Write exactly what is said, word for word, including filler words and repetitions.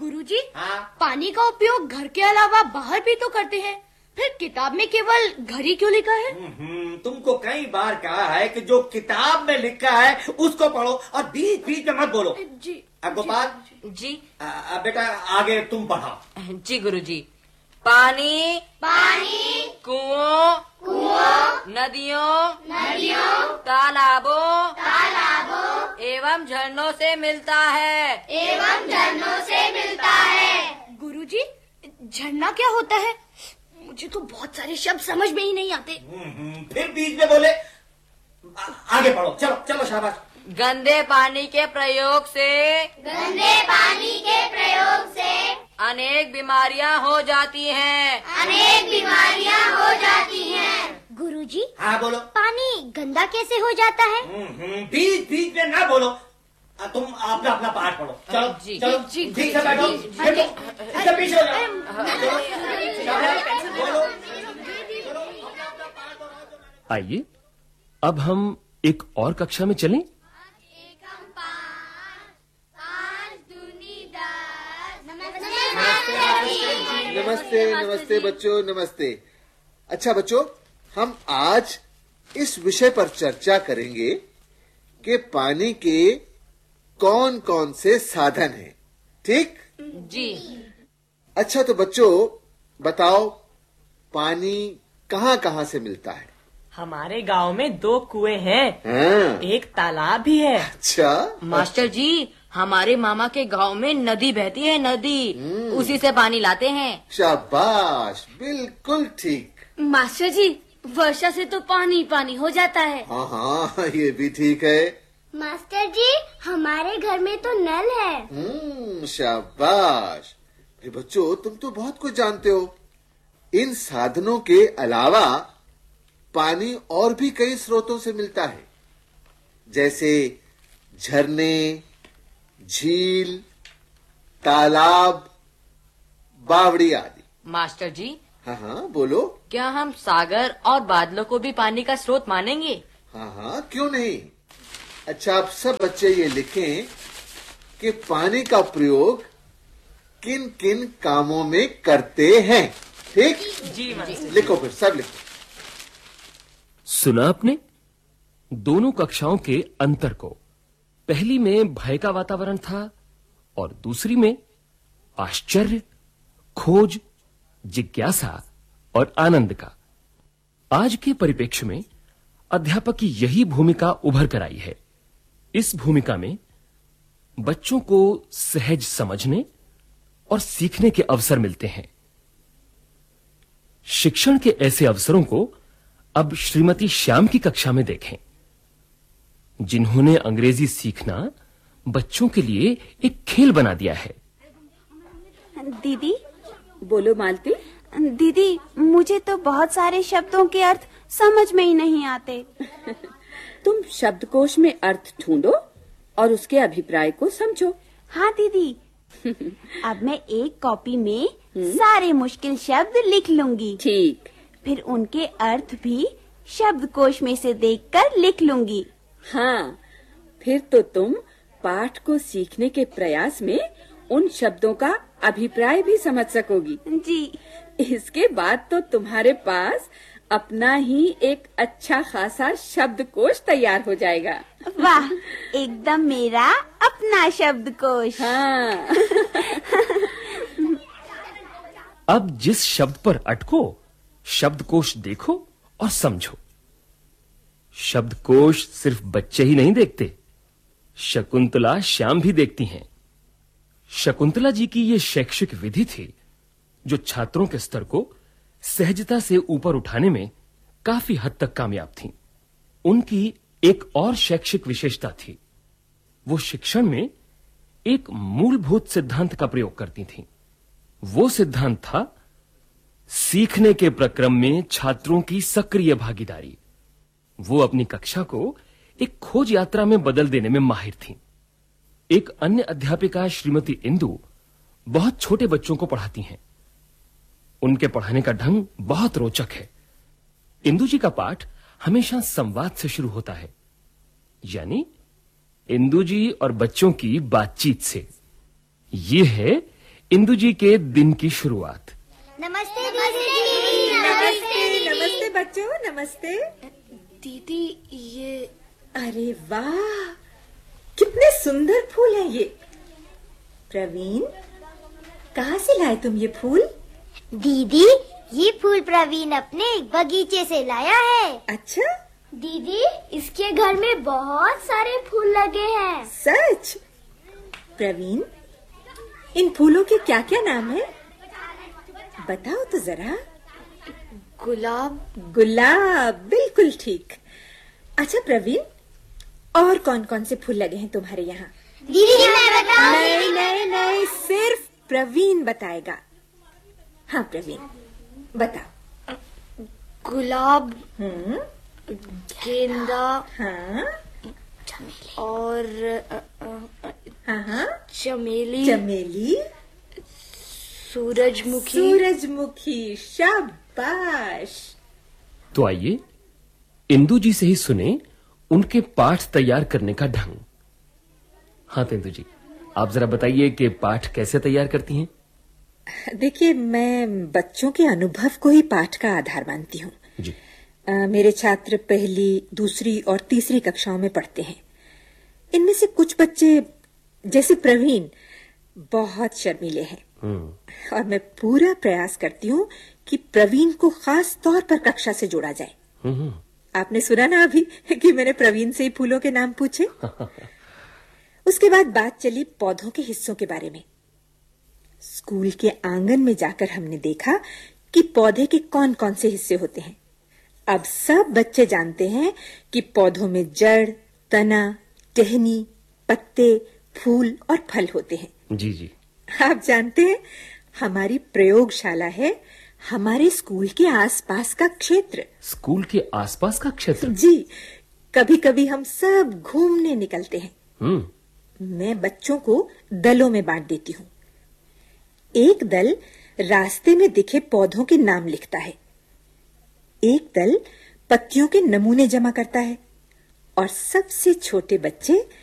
गुरुजी, हाँ? पानी का उपयोग घर के अलावा बाहर भी तो करते हैं, फिर किताब में केवल घर ही क्यों लिखा है? तुमको कई बार कहा है कि जो किताब में लिखा है उसको पढ़ो और बीच बीच में मत बोलो। जी गोपाल जी आ, आ, बेटा आगे तुम पढ़ाओ। जी गुरुजी। पानी पानी कुओं कुओं नदियों नदियों तालाबों तालाबों एवं झरनों से मिलता है। एवं झरनों से मिलता है। गुरुजी, झरना क्या होता है? मुझे तो बहुत सारे शब्द समझ में ही नहीं आते। फिर बीच में बोले। आ, आगे पढ़ो, चलो चलो शाबाश। गंदे पानी के प्रयोग से गंदे पानी के प्रयोग से अनेक बीमारियां हो जाती हैं। अनेक बीमारियां हो जाती हैं। गुरुजी, हाँ बोलो। पानी गंदा कैसे हो जाता है? बीच बीच में ना बोलो। आ, तुम अपना अपना पाठ पढ़ो। चलो जी, चलो जी, ठीक से बैठो। इससे पीछे हो जाओ। बोलो। आइए अब हम एक और कक्षा में चलें। नमस्ते नमस्ते बच्चों, नमस्ते। अच्छा बच्चों, हम आज इस विषय पर चर्चा करेंगे कि पानी के कौन कौन से साधन हैं। ठीक? जी। अच्छा तो बच्चों बताओ, पानी कहाँ कहाँ से मिलता है? हमारे गांव में दो कुएं हैं। हाँ। एक तालाब भी है। अच्छा मास्टर जी, हमारे मामा के गांव में नदी बहती है, नदी उसी से पानी लाते हैं। शाबाश, बिल्कुल ठीक। मास्टर जी, वर्षा से तो पानी पानी हो जाता है। हाँ हाँ, ये भी ठीक है। मास्टर जी, हमारे घर में तो नल है। हम्म, शाबाश। अरे बच्चों, तुम तो बहुत कुछ जानते हो। इन साधनों के अलावा पानी और भी कई स्रोतों से मिलता है, जैसे झरने, झील, तालाब, बावड़ी आदि। मास्टर जी, हाँ हाँ बोलो। क्या हम सागर और बादलों को भी पानी का स्रोत मानेंगे? हाँ हाँ, क्यों नहीं। अच्छा, आप सब बच्चे ये लिखें कि पानी का प्रयोग किन किन कामों में करते हैं। ठीक? जी मास्टर। लिखो, फिर सब लिखो। सुना आपने दोनों कक्षाओं के अंतर को। पहली में भय का वातावरण था और दूसरी में आश्चर्य, खोज, जिज्ञासा और आनंद का। आज के परिप्रेक्ष्य में अध्यापक की यही भूमिका उभर कर आई है। इस भूमिका में बच्चों को सहज समझने और सीखने के अवसर मिलते हैं। शिक्षण के ऐसे अवसरों को अब श्रीमती श्याम की कक्षा में देखें, जिन्होंने अंग्रेजी सीखना बच्चों के लिए एक खेल बना दिया है। दीदी। बोलो मालती। दीदी, मुझे तो बहुत सारे शब्दों के अर्थ समझ में ही नहीं आते। तुम शब्दकोश में अर्थ ढूंढो और उसके अभिप्राय को समझो। हाँ दीदी। अब मैं एक कॉपी में सारे मुश्किल शब्द लिख लूंगी। ठीक। फिर उनके अर्थ भी शब्दकोश में से देखकर लिख लूंगी। हाँ, फिर तो तुम पाठ को सीखने के प्रयास में उन शब्दों का अभिप्राय भी समझ सकोगी। जी। इसके बाद तो तुम्हारे पास अपना ही एक अच्छा खासा शब्दकोश तैयार हो जाएगा। वाह, एकदम मेरा अपना शब्दकोश। हाँ। अब जिस शब्द पर अटको, शब्दकोश देखो और समझो। शब्दकोश सिर्फ बच्चे ही नहीं देखते, शकुंतला श्याम भी देखती हैं। शकुंतला जी की यह शैक्षिक विधि थी जो छात्रों के स्तर को सहजता से ऊपर उठाने में काफी हद तक कामयाब थी। उनकी एक और शैक्षिक विशेषता थी, वो शिक्षण में एक मूलभूत सिद्धांत का प्रयोग करती थीं। वो सिद्धांत था सीखने के प्रक्रम में छात्रों की सक्रिय भागीदारी। वो अपनी कक्षा को एक खोज यात्रा में बदल देने में माहिर थीं। एक अन्य अध्यापिका श्रीमती इंदु बहुत छोटे बच्चों को पढ़ाती हैं। उनके पढ़ाने का ढंग बहुत रोचक है। इंदु जी का पाठ हमेशा संवाद से शुरू होता है, यानी इंदु जी और बच्चों की बातचीत से। यह है इंदु जी के दिन की शुरुआत। नमस्ते दीदी। नमस्ते नमस्ते बच्चों, नमस्ते। दीदी ये अरे वाह, कितने सुंदर फूल हैं ये। प्रवीण, कहाँ से लाए तुम ये फूल? दीदी ये फूल प्रवीण अपने बगीचे से लाया है। अच्छा दीदी इसके घर में बहुत सारे फूल लगे हैं। सच? प्रवीण, इन फूलों के क्या क्या नाम है? बताओ तो जरा। गुलाब। गुलाब, बिल्कुल ठीक। अच्छा प्रवीण, और कौन कौन से फूल लगे हैं तुम्हारे यहाँ? दीदी मैं बताऊं? नहीं नहीं नहीं, सिर्फ प्रवीण बताएगा। हाँ प्रवीण, बताओ। गुलाब, हम्म, गेंदा, हाँ और अ, अ, हाँ हाँ, चमेली, चमेली, सूरजमुखी। सूरजमुखी, शाबाश। तो आइए इंदु जी से ही सुने उनके पाठ तैयार करने का ढंग। हाँ तो इंदु जी, आप जरा बताइए कि पाठ कैसे तैयार करती हैं? देखिए, मैं बच्चों के अनुभव को ही पाठ का आधार मानती हूँ। जी। आ, मेरे छात्र पहली, दूसरी और तीसरी कक्षाओं में पढ़ते हैं। इनमें से कुछ बच्चे जैसे प्रवीण बहुत शर्मीले हैं और मैं पूरा प्रयास करती हूँ कि प्रवीण को खास तौर पर कक्षा से जोड़ा जाए। आपने सुना ना अभी कि मैंने प्रवीण से ही फूलों के नाम पूछे। उसके बाद बात चली पौधों के हिस्सों के बारे में। स्कूल के आंगन में जाकर हमने देखा कि पौधे के कौन कौन से हिस्से होते हैं। अब सब बच्चे जानते हैं कि पौधों में जड़, तना, टहनी, पत्ते, फूल और फल होते हैं। जी जी। आप जानते हैं, हमारी प्रयोगशाला है हमारे स्कूल के आसपास का क्षेत्र। स्कूल के आसपास का क्षेत्र? जी, कभी कभी हम सब घूमने निकलते हैं। हम्म। मैं बच्चों को दलों में बांट देती हूँ। एक दल रास्ते में दिखे पौधों के नाम लिखता है, एक दल पत्तियों के नमूने जमा करता है और सबसे छोटे बच्चे